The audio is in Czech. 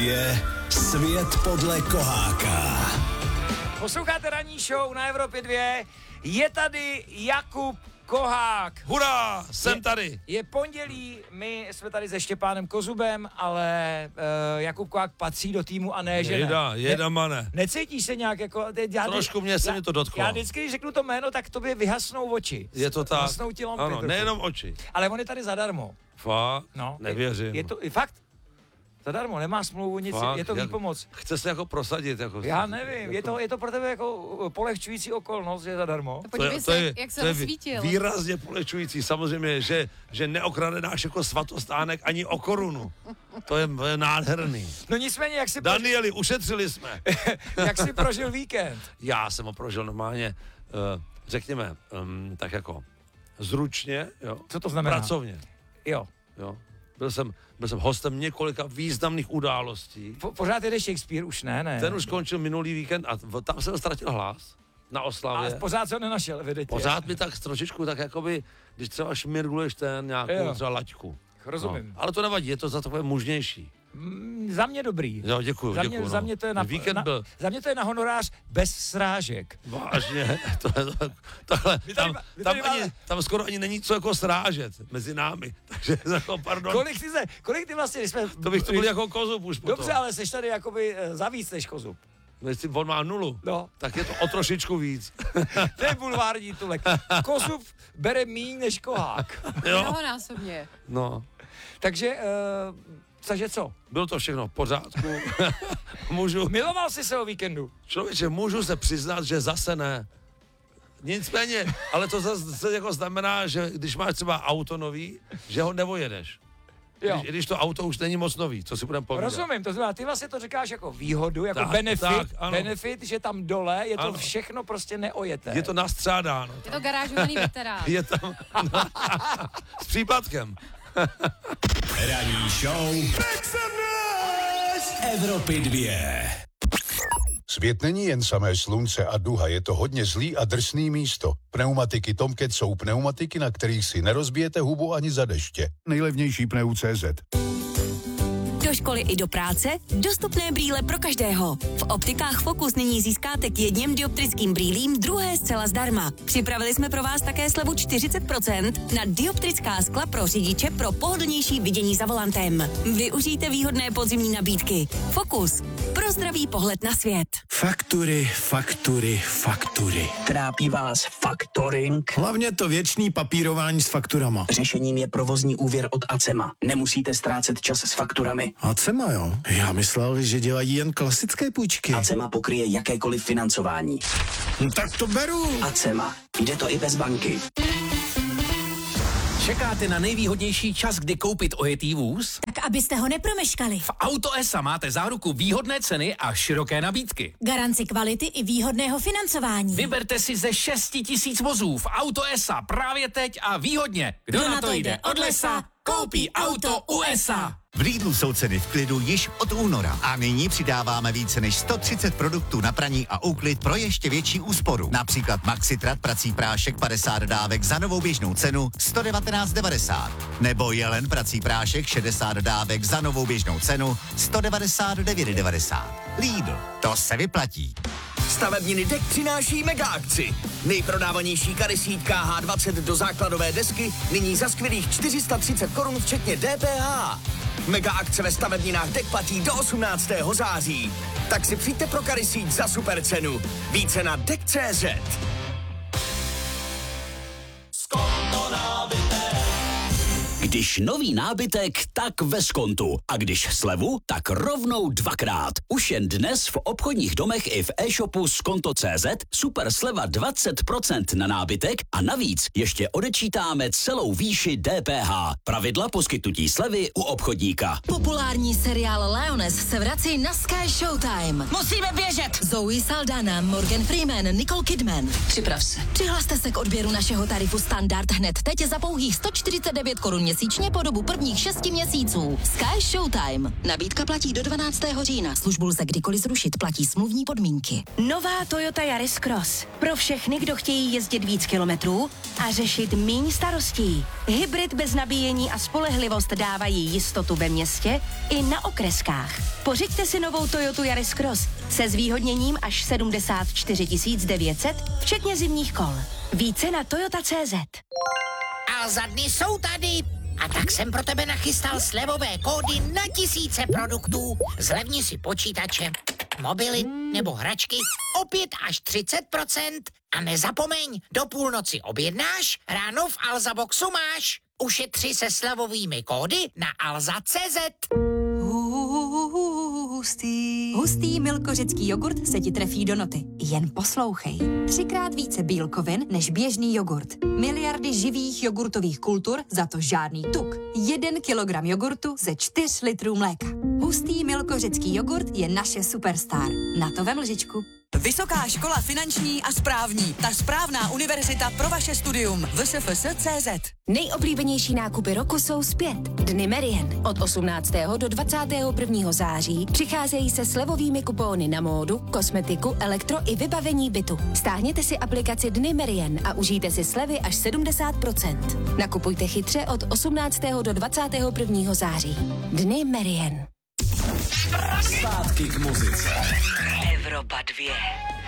2. Svět podle Koháka. Posloucháte ranní show na Evropě 2. Je tady Jakub Kohák. Hurá, jsem tady. Je pondělí, my jsme tady se Štěpánem Kozubem, ale Jakub Kohák patří do týmu a ne, že Jeda, mane. Necítíš se nějak jako... Trošku mě to dotklo. Já vždycky, když řeknu to jméno, tak tobě vyhasnou oči. Je to tak. Vyhasnou ti lampy. Ano, nejenom oči. Ale on je tady zadarmo. Fakt? No, nevěřím. Je to fakt? Zadarmo, nemá smlouvu, nic, fakt? Je to výpomoc. Chce se jako prosadit. Jako, já nevím, je to pro tebe jako polehčující okolnost, že je zadarmo. Podívej se, jak se rozsvítil. Výrazně polehčující, samozřejmě, že neokrade náš jako svatostánek ani o korunu. To je nádherný. No nicméně, jak si... Danieli, ušetřili jsme. Jak jsi prožil víkend? Já jsem ho prožil normálně, řekněme, tak jako zručně, jo. Co to znamená? Pracovně. Jo. Byl jsem hostem několika významných událostí. Pořád jede Shakespeare, už ne? Ten už skončil minulý víkend a tam jsem ztratil hlas na oslavě. Ale pořád se ho nenašel, evidentně. Pořád mi tak trošičku, tak jakoby, když třeba šmirguleš nějakou třeba laťku. Rozumím. No. Ale to nevadí, je to za takové mužnější. Za mě dobrý. Jo, děkuju. Za mě to je za mě to je na honorář bez srážek. Vážně, tam skoro ani není co jako srážet mezi námi. Takže jako pardon. Kolik ty vlastně, to bych to byl jako Kozub už potom. Dobře, ale seš tady jakoby za víc než Kozub. Jestli on má 0, tak je to o trošičku víc. To je bulvární tulek. Kozub bere míň než Kohák. Mnohonásobně. No. Takže co? Bylo to všechno v pořádku. Miloval jsi se o víkendu? Člověče, můžu se přiznat, že zase ne. Nicméně, ale to zase jako znamená, že když máš třeba auto nový, že ho nevojedeš. Když to auto už není moc nový, co si budeme povídat. Rozumím, to znamená, ty vlastně to říkáš jako výhodu, jako benefit, že tam dole je to všechno prostě neojeté. Je to nastřádáno. Je to garážovaný veterán. Je tam, s případkem. Ranní show Evropy 2. Svět není jen samé slunce a duha, je to hodně zlý a drsný místo. Pneumatiky Tomcat jsou pneumatiky, na kterých si nerozbijete hubu ani za deště. Nejlevnější pneu.cz. Do školy i do práce? Dostupné brýle pro každého. V optikách Focus nyní získáte k jedním dioptrickým brýlím druhé zcela zdarma. Připravili jsme pro vás také slevu 40% na dioptrická skla pro řidiče pro pohodlnější vidění za volantem. Využijte výhodné podzimní nabídky. Focus. Pro zdravý pohled na svět. Faktury. Trápí vás faktoring? Hlavně to věčný papírování s fakturama. Řešením je provozní úvěr od Acema. Nemusíte ztrácet čas s fakturami. Acema, jo? Já myslel, že dělají jen klasické půjčky. Acema pokryje jakékoliv financování. Tak to beru. Acema. Jde to i bez banky. Čekáte na nejvýhodnější čas, kdy koupit ojetý vůz? Tak abyste ho nepromeškali. V Auto S máte záruku výhodné ceny a široké nabídky. Garanci kvality i výhodného financování. Vyberte si ze 6 000 vozů v Auto S právě teď a výhodně. Kdo na to jde od lesa, koupí Auto USA. V Lidlu jsou ceny v klidu již od února a nyní přidáváme více než 130 produktů na praní a úklid pro ještě větší úsporu. Například Maxitrat prací prášek 50 dávek za novou běžnou cenu 119,90. Nebo Jelen prací prášek 60 dávek za novou běžnou cenu 199,90. Lidl, to se vyplatí. Stavebniny DEK přináší mega akci. Nejprodávanější karysítka H20 do základové desky nyní za skvělých 430 korun včetně DPH. Mega akce ve stavebninách DEK platí do 18. září. Tak si přijďte pro karysíť za super cenu. Více na DEK.cz. Když nový nábytek, tak ve Skontu. A když slevu, tak rovnou dvakrát. Už jen dnes v obchodních domech i v e-shopu Skonto.cz super sleva 20% na nábytek a navíc ještě odečítáme celou výši DPH. Pravidla poskytnutí slevy u obchodníka. Populární seriál Lioness se vrací na Sky Showtime. Musíme běžet! Zoe Saldana, Morgan Freeman, Nicole Kidman. Připrav se. Přihlaste se k odběru našeho tarifu Standard hned teď za pouhých 149 korun měsíčně měsíčně po dobu prvních 6 měsíců. Sky Showtime. Nabídka platí do 12. října. Službu lze kdykoliv zrušit, platí smluvní podmínky. Nová Toyota Yaris Cross. Pro všechny, kdo chtějí jezdit víc kilometrů a řešit míň starostí. Hybrid bez nabíjení a spolehlivost dávají jistotu ve městě i na okreskách. Pořiďte si novou Toyotu Yaris Cross se zvýhodněním až 74 900, včetně zimních kol. Více na toyota.cz. Alza dny jsou tady. A tak jsem pro tebe nachystal slevové kódy na tisíce produktů. Zlevni si počítače, mobily nebo hračky o 5 až 30%. A nezapomeň, do půlnoci objednáš, ráno v Alza Boxu máš. Ušetři se slevovými kódy na alza.cz. Hustý milkořecký jogurt se ti trefí do noty. Jen poslouchej. 3krát více bílkovin než běžný jogurt. Miliardy živých jogurtových kultur, za to žádný tuk. 1 kilogram jogurtu ze 4 litrů mléka. Hustý milkořecký jogurt je naše superstar. Na to vem lžičku. Vysoká škola finanční a správní. Ta správná univerzita pro vaše studium. VSFS.cz. Nejoblíbenější nákupy roku jsou zpět. Dny Merien. Od 18. do 21. září přicházejí se slevovými kupóny na módu, kosmetiku, elektro i vybavení bytu. Stáhněte si aplikaci Dny Merien a užijte si slevy až 70%. Nakupujte chytře od 18. do 21. září. Dny Merien. Zpátky k muzice. Evropa 2.